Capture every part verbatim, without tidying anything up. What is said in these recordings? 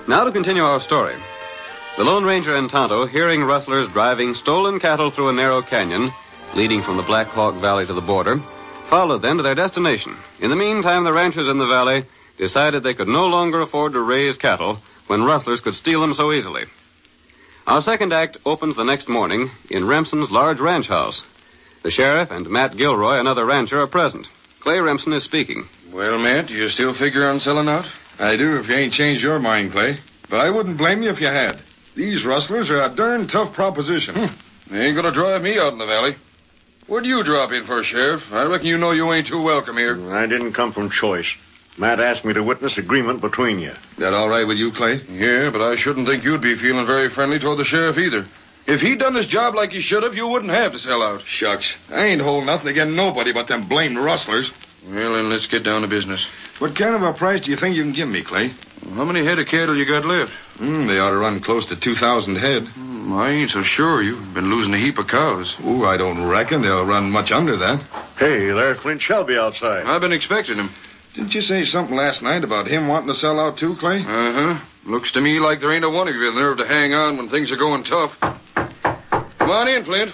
Now to continue our story. The Lone Ranger and Tonto, hearing rustlers driving stolen cattle through a narrow canyon leading from the Black Hawk Valley to the border, followed them to their destination. In the meantime, the ranchers in the valley decided they could no longer afford to raise cattle when rustlers could steal them so easily. Our second act opens the next morning in Remsen's large ranch house. The sheriff and Matt Gilroy, another rancher, are present. Clay Remsen is speaking. Well, Matt, do you still figure on selling out? I do, if you ain't changed your mind, Clay. But I wouldn't blame you if you had. These rustlers are a darn tough proposition. Hmm. They ain't gonna drive me out in the valley. Where'd you drop in for, Sheriff? I reckon you know you ain't too welcome here. I didn't come from choice. Matt asked me to witness agreement between you. That all right with you, Clay? Yeah, but I shouldn't think you'd be feeling very friendly toward the sheriff either. If he'd done his job like he should have, you wouldn't have to sell out. Shucks. I ain't holding nothing against nobody but them blamed rustlers. Well, then let's get down to business. What kind of a price do you think you can give me, Clay? How many head of cattle you got left? Mm, they ought to run close to two thousand head. Mm, I ain't so sure. You've been losing a heap of cows. Ooh, I don't reckon they'll run much under that. Hey, there's Flint Shelby outside. I've been expecting him. Didn't you say something last night about him wanting to sell out too, Clay? Uh-huh. Looks to me like there ain't a one of you with nerve to hang on when things are going tough. Come on in, Flint.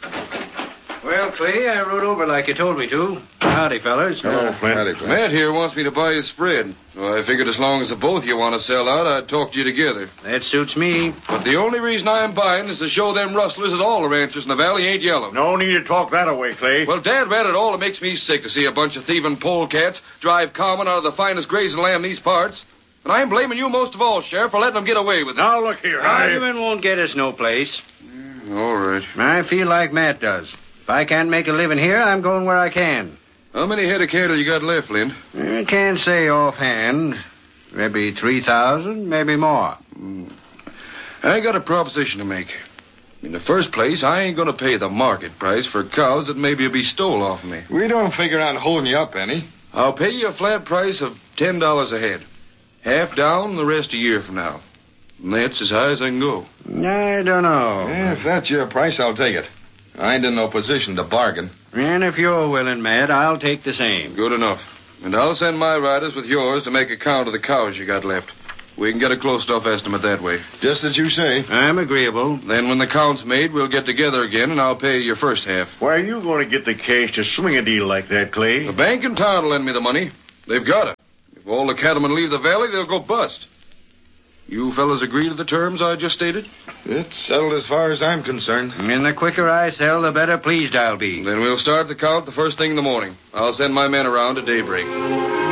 Well, Clay, I rode over like you told me to. Howdy, fellas. Hello, Flint. Howdy, Clay. Matt here wants me to buy his spread. So I figured as long as the both of you want to sell out, I'd talk to you together. That suits me. But the only reason I'm buying is to show them rustlers that all the ranchers in the valley ain't yellow. No need to talk that away, Clay. Well, Dad read it all. It makes me sick to see a bunch of thieving polecats drive common out of the finest grazing land in these parts. And I'm blaming you most of all, Sheriff, for letting them get away with it. Now, look here. I... Argument won't get us no place. All right. I feel like Matt does. If I can't make a living here, I'm going where I can. How many head of cattle you got left, Flint? I can't say offhand. Maybe three thousand, maybe more. Mm. I got a proposition to make. In the first place, I ain't going to pay the market price for cows that maybe will be stole off of me. We don't figure on holding you up any. I'll pay you a flat price of ten dollars a head. Half down the rest a year from now. And that's as high as I can go. I don't know. Yeah, if that's your price, I'll take it. I ain't in no position to bargain. And if you're willing, Matt, I'll take the same. Good enough. And I'll send my riders with yours to make a count of the cows you got left. We can get a close enough estimate that way. Just as you say. I'm agreeable. Then when the count's made, we'll get together again, and I'll pay your first half. Where are you going to get the cash to swing a deal like that, Clay? The bank in town will lend me the money. They've got it. If all the cattlemen leave the valley, they'll go bust. You fellas agree to the terms I just stated? It's settled as far as I'm concerned. And the quicker I sell, the better pleased I'll be. Then we'll start the count the first thing in the morning. I'll send my men around at daybreak.